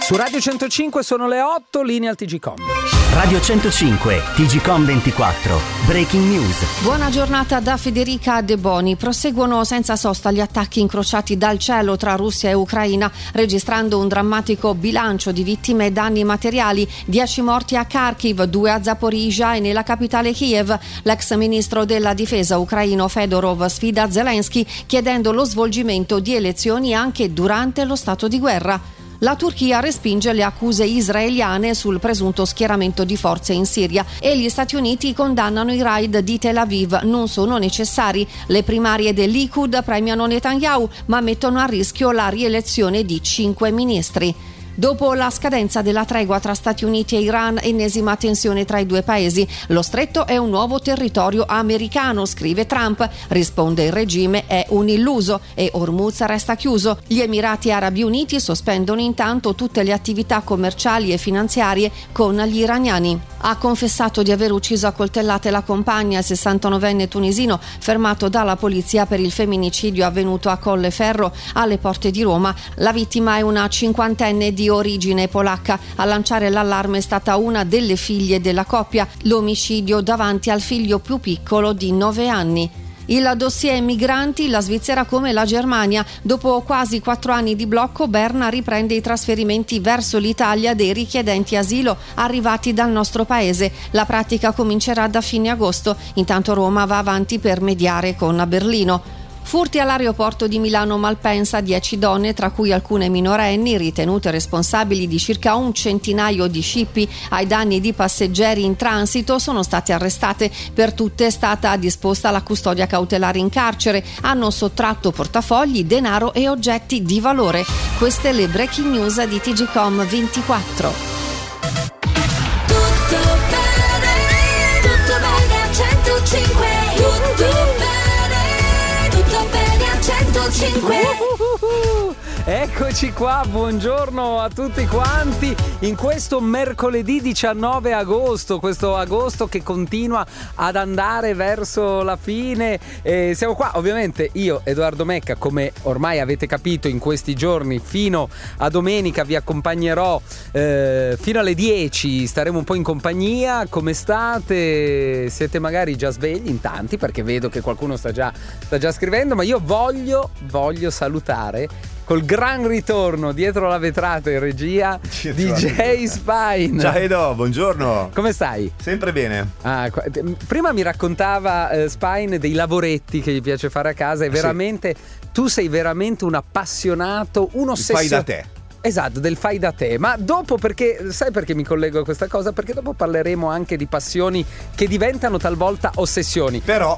Su Radio 105 sono le 8, linea al TG Com. Radio 105, TG Com 24, Breaking News. Buona giornata da Federica De Boni. Proseguono senza sosta gli attacchi incrociati dal cielo tra Russia e Ucraina, registrando un drammatico bilancio di vittime e danni materiali. 10 morti a Kharkiv, 2 a Zaporizhia e nella capitale Kiev. L'ex ministro della difesa ucraino Fedorov sfida Zelensky chiedendo lo svolgimento di elezioni anche durante lo stato di guerra. La Turchia respinge le accuse israeliane sul presunto schieramento di forze in Siria e gli Stati Uniti condannano i raid di Tel Aviv. Non sono necessari. Le primarie del Likud premiano Netanyahu ma mettono a rischio la rielezione di 5 ministri. Dopo la scadenza della tregua tra Stati Uniti e Iran, ennesima tensione tra i due paesi. Lo stretto è un nuovo territorio americano, scrive Trump. Risponde il regime è un illuso e Hormuz resta chiuso. Gli Emirati Arabi Uniti sospendono intanto tutte le attività commerciali e finanziarie con gli iraniani. Ha confessato di aver ucciso a coltellate la compagna, il 69enne tunisino, fermato dalla polizia per il femminicidio avvenuto a Colleferro, alle porte di Roma. La vittima è una cinquantenne di origine polacca. A lanciare l'allarme è stata una delle figlie della coppia. L'omicidio davanti al figlio più piccolo di 9 anni. Il dossier migranti, la Svizzera come la Germania. Dopo quasi 4 anni di blocco, Berna riprende i trasferimenti verso l'Italia dei richiedenti asilo arrivati dal nostro paese. La pratica comincerà da fine agosto. Intanto Roma va avanti per mediare con Berlino. Furti all'aeroporto di Milano Malpensa, 10 donne, tra cui alcune minorenni, ritenute responsabili di circa un centinaio di scippi ai danni di passeggeri in transito, sono state arrestate. Per tutte è stata disposta la custodia cautelare in carcere. Hanno sottratto portafogli, denaro e oggetti di valore. Queste le breaking news di TG Com 24. Tutto bene a 105. Eccoci qua, buongiorno a tutti quanti in questo mercoledì 19 agosto, questo agosto che continua ad andare verso la fine. Siamo qua, ovviamente io, Edoardo Mecca, come ormai avete capito in questi giorni, fino a domenica vi accompagnerò fino alle 10, staremo un po' in compagnia. Come state? Siete magari già svegli in tanti, perché vedo che qualcuno sta già scrivendo, ma io voglio salutare col gran ritorno dietro la vetrata in regia DJ Spine. Ciao Edo, buongiorno. Come stai? Sempre bene. Prima mi raccontava Spine dei lavoretti che gli piace fare a casa e veramente tu sei veramente un appassionato, un ossessionato. Fai da te. Esatto, del fai da te. Ma dopo, perché sai perché mi collego a questa cosa? Perché dopo parleremo anche di passioni che diventano talvolta ossessioni. Però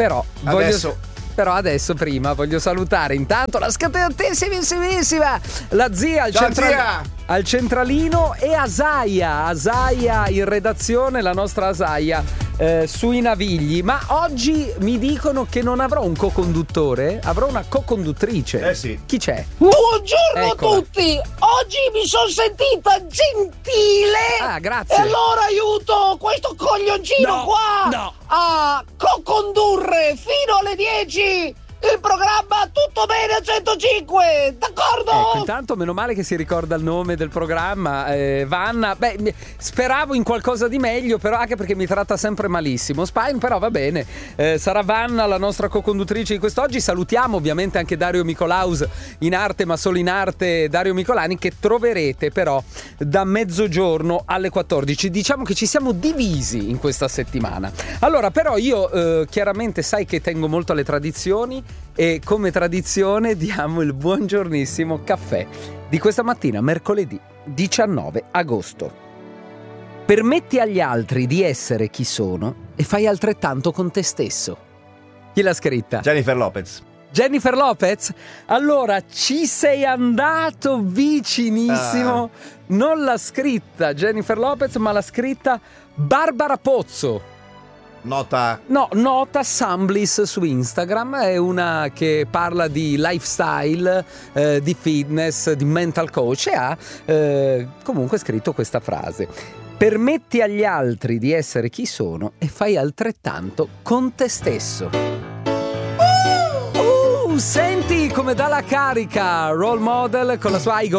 adesso prima voglio salutare intanto la scatenatissima la zia al centralino e Asaia in redazione, la nostra Asaia sui Navigli. Ma oggi mi dicono che non avrò un co-conduttore, avrò una co-conduttrice. Sì. Chi c'è? Buongiorno a tutti. Oggi mi sono sentita gentile. Grazie. E allora aiuto questo coglioncino a co-condurre fino alle 10 il programma Tutto Bene a 105, d'accordo? Ecco, intanto meno male che si ricorda il nome del programma, Vanna. Beh, speravo in qualcosa di meglio, però anche perché mi tratta sempre malissimo Spine, però va bene. Sarà Vanna la nostra co-conduttrice di quest'oggi. Salutiamo ovviamente anche Dario Micolaus, in arte ma solo in arte, Dario Micolani, che troverete però da mezzogiorno alle 14. Diciamo che ci siamo divisi in questa settimana. Allora, però io chiaramente sai che tengo molto alle tradizioni, e come tradizione diamo il buongiornissimo caffè di questa mattina, mercoledì 19 agosto. Permetti agli altri di essere chi sono e fai altrettanto con te stesso. Chi l'ha scritta? Jennifer Lopez. Jennifer Lopez? Allora ci sei andato vicinissimo. Non l'ha scritta Jennifer Lopez, ma l'ha scritta Barbara Pozzo. Nota Samblis su Instagram. È una che parla di lifestyle, di fitness, di mental coach, e ha comunque scritto questa frase: permetti agli altri di essere chi sono e fai altrettanto con te stesso. Senti come dà la carica Role Model con la sua I Go